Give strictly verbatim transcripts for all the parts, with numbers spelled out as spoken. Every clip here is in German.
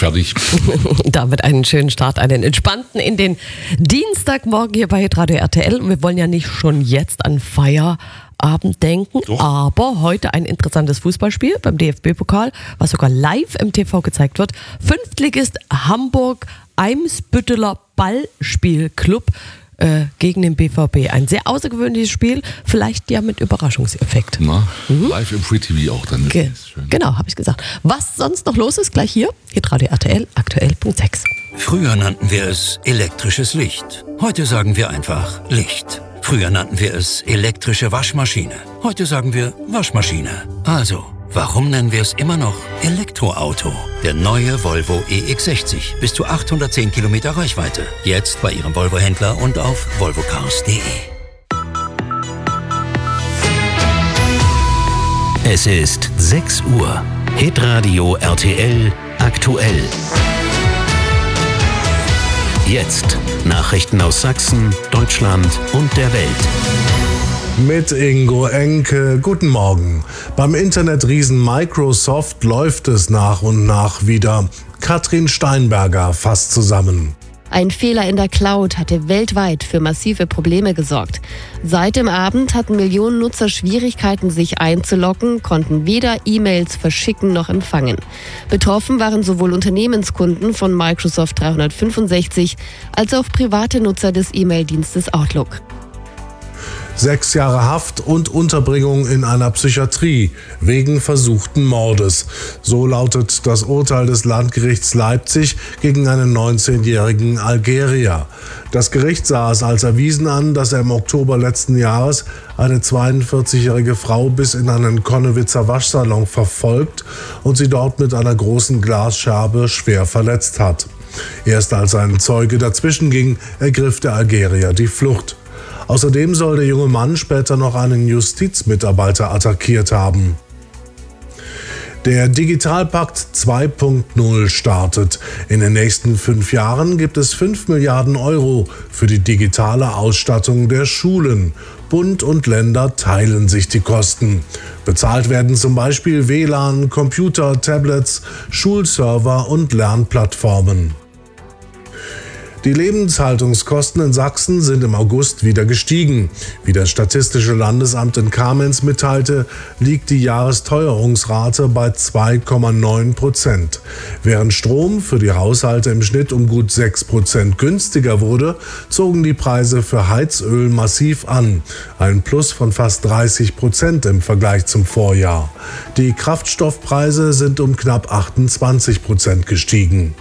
fertig. Damit einen schönen Start, einen entspannten in den Dienstagmorgen hier bei Hitradio R T L. Und wir wollen ja nicht schon jetzt an Feierabend denken, Doch. aber heute ein interessantes Fußballspiel beim D F B-Pokal, was sogar live im T V gezeigt wird. Fünftligist Hamburg Eimsbütteler Ballspielclub äh, gegen den B V B. Ein sehr außergewöhnliches Spiel, vielleicht ja mit Überraschungseffekt. Na, mhm. live im Free T V auch dann. Ge- genau, habe ich gesagt. Was sonst noch los ist, gleich hier, Hitradio R T L, aktuell Punkt sechs. Früher nannten wir es elektrisches Licht. Heute sagen wir einfach Licht. Früher nannten wir es elektrische Waschmaschine. Heute sagen wir Waschmaschine. Also, warum nennen wir es immer noch Elektroauto? Der neue Volvo E X sechzig. Bis zu achthundertzehn Kilometer Reichweite. Jetzt bei Ihrem Volvo-Händler und auf volvocars punkt de. Es ist sechs Uhr. Hitradio R T L aktuell. Jetzt Nachrichten aus Sachsen, Deutschland und der Welt. Mit Ingo Enke, guten Morgen. Beim Internetriesen Microsoft läuft es nach und nach wieder. Katrin Steinberger fasst zusammen. Ein Fehler in der Cloud hatte weltweit für massive Probleme gesorgt. Seit dem Abend hatten Millionen Nutzer Schwierigkeiten, sich einzuloggen, konnten weder E-Mails verschicken noch empfangen. Betroffen waren sowohl Unternehmenskunden von Microsoft dreihundertfünfundsechzig als auch private Nutzer des E-Mail-Dienstes Outlook. Sechs Jahre Haft und Unterbringung in einer Psychiatrie wegen versuchten Mordes. So lautet das Urteil des Landgerichts Leipzig gegen einen neunzehnjährigen Algerier. Das Gericht sah es als erwiesen an, dass er im Oktober letzten Jahres eine zweiundvierzigjährige Frau bis in einen Konnewitzer Waschsalon verfolgt und sie dort mit einer großen Glasscherbe schwer verletzt hat. Erst als ein Zeuge dazwischen ging, ergriff der Algerier die Flucht. Außerdem soll der junge Mann später noch einen Justizmitarbeiter attackiert haben. Der Digitalpakt zwei Punkt null startet. In den nächsten fünf Jahren gibt es fünf Milliarden Euro für die digitale Ausstattung der Schulen. Bund und Länder teilen sich die Kosten. Bezahlt werden zum Beispiel W L A N, Computer, Tablets, Schulserver und Lernplattformen. Die Lebenshaltungskosten in Sachsen sind im August wieder gestiegen. Wie das Statistische Landesamt in Kamenz mitteilte, liegt die Jahresteuerungsrate bei zwei Komma neun Prozent. Während Strom für die Haushalte im Schnitt um gut sechs Prozent günstiger wurde, zogen die Preise für Heizöl massiv an. Ein Plus von fast dreißig Prozent im Vergleich zum Vorjahr. Die Kraftstoffpreise sind um knapp achtundzwanzig Prozent gestiegen.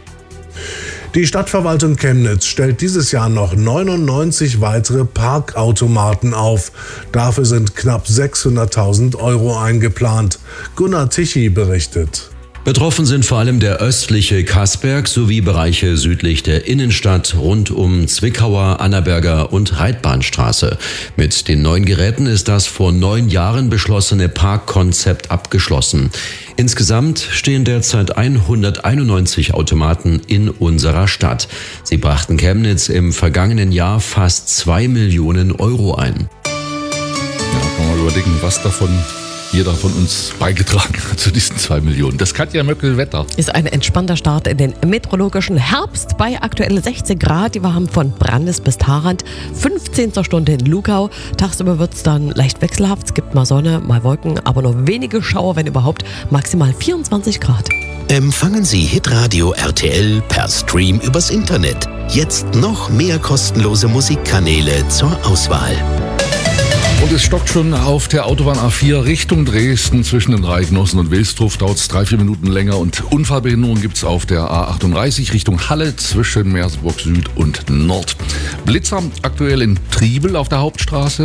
Die Stadtverwaltung Chemnitz stellt dieses Jahr noch neunundneunzig weitere Parkautomaten auf. Dafür sind knapp sechshunderttausend Euro eingeplant. Gunnar Tichy berichtet. Betroffen sind vor allem der östliche Kaßberg sowie Bereiche südlich der Innenstadt rund um Zwickauer, Annaberger und Reitbahnstraße. Mit den neuen Geräten ist das vor neun Jahren beschlossene Parkkonzept abgeschlossen. Insgesamt stehen derzeit hunderteinundneunzig Automaten in unserer Stadt. Sie brachten Chemnitz im vergangenen Jahr fast zwei Millionen Euro ein. Ja, kann man mal überlegen, was davon jeder von uns beigetragen hat zu diesen zwei Millionen. Das Katja Möckel-Wetter. Ist ein entspannter Start in den meteorologischen Herbst bei aktuell sechzehn Grad. Wir haben von Brandes bis Tharand, fünfzehn zur Stunde in Lugau. Tagsüber wird es dann leicht wechselhaft. Es gibt mal Sonne, mal Wolken, aber nur wenige Schauer, wenn überhaupt. Maximal vierundzwanzig Grad. Empfangen Sie Hitradio R T L per Stream übers Internet. Jetzt noch mehr kostenlose Musikkanäle zur Auswahl. Und es stockt schon auf der Autobahn A vier Richtung Dresden zwischen den Reitnossen und Wilsdruff. Dauert es drei, vier Minuten länger. Und Unfallbehinderung gibt es auf der A achtunddreißig Richtung Halle zwischen Merseburg Süd und Nord. Blitzer aktuell in Triebel auf der Hauptstraße.